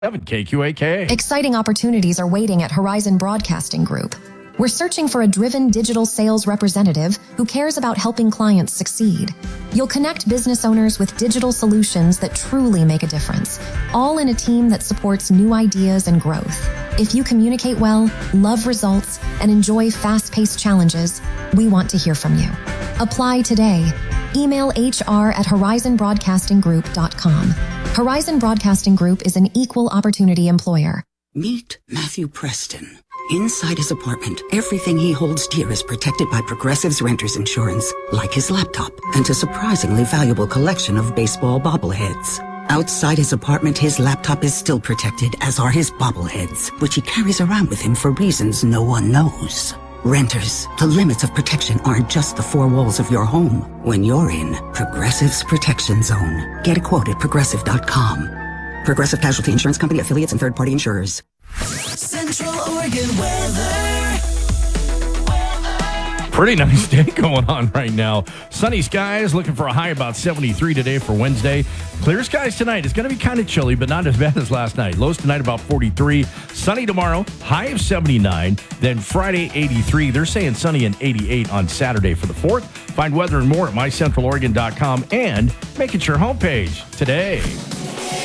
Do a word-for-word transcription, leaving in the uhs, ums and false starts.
K Q A K. Exciting opportunities are waiting at Horizon Broadcasting Group. We're searching for a driven digital sales representative who cares about helping clients succeed. You'll connect business owners with digital solutions that truly make a difference, all in a team that supports new ideas and growth. If you communicate well, love results, and enjoy fast-paced challenges, we want to hear from you. Apply today. Email H R at horizon broadcasting group dot com. Horizon Broadcasting Group is an equal opportunity employer. Meet Matthew Preston. Inside his apartment, everything he holds dear is protected by Progressive's Renter's Insurance, like his laptop and a surprisingly valuable collection of baseball bobbleheads. Outside his apartment, his laptop is still protected, as are his bobbleheads, which he carries around with him for reasons no one knows. Renters, the limits of protection aren't just the four walls of your home. When you're in Progressive's Protection Zone, get a quote at progressive dot com. Progressive Casualty Insurance Company, affiliates, and third-party insurers. Central Oregon weather. Pretty nice day going on right now. Sunny skies, looking for a high about seventy-three today for Wednesday. Clear skies tonight. It's going to be kind of chilly, but not as bad as last night. Lows tonight about forty-three. Sunny tomorrow, high of seventy-nine. Then Friday, eighty-three. They're saying sunny and eighty-eight on Saturday for the fourth. Find weather and more at my central oregon dot com and make it your homepage today.